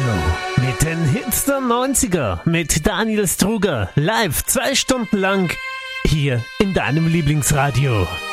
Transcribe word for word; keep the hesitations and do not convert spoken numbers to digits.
mit den Hits der neunziger mit Daniel Struger live zwei Stunden lang hier in deinem Lieblingsradio.